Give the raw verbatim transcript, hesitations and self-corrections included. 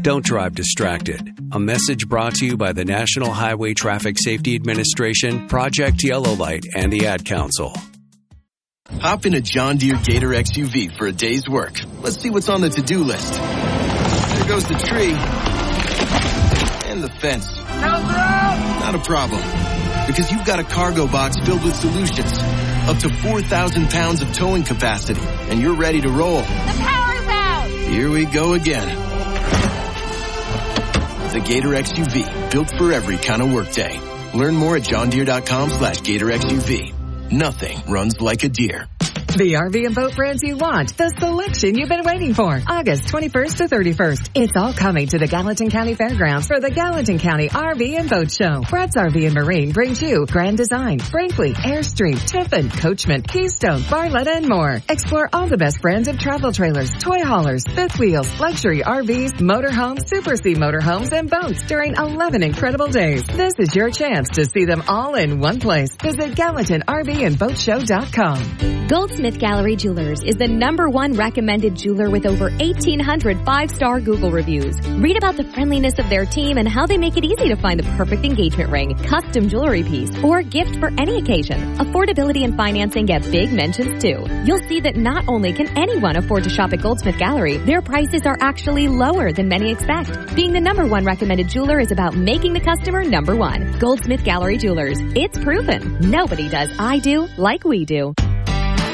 Don't drive distracted. A message brought to you by the National Highway Traffic Safety Administration, Project Yellow Light, and the Ad Council. Hop in a John Deere Gator X U V for a day's work. Let's see what's on the to-do list. There goes the tree. And the fence. Not a problem. Because you've got a cargo box filled with solutions. Up to four thousand pounds of towing capacity. And you're ready to roll. The power's out! Here we go again. The Gator X U V. Built for every kind of workday. Learn more at johndeere.com slash Gator X U V. Nothing runs like a deer. The R V and boat brands you want, the selection you've been waiting for. August twenty-first to thirty-first. It's all coming to the Gallatin County Fairgrounds for the Gallatin County R V and Boat Show. Fred's R V and Marine brings you Grand Design, Brinkley, Airstream, Tiffin, Coachman, Keystone, Barletta, and more. Explore all the best brands of travel trailers, toy haulers, fifth wheels, luxury R Vs, motorhomes, Super C motorhomes, and boats during eleven incredible days. This is your chance to see them all in one place. Visit Gallatin R V and Boat Show dot com. Goldsmith Gallery Jewelers is the number one recommended jeweler with over eighteen hundred five-star Google reviews. Read about the friendliness of their team and how they make it easy to find the perfect engagement ring, custom jewelry piece, or gift for any occasion. Affordability and financing get big mentions too. You'll see that not only can anyone afford to shop at Goldsmith Gallery, their prices are actually lower than many expect. Being the number one recommended jeweler is about making the customer number one. Goldsmith Gallery Jewelers. It's proven. Nobody does I do like we do.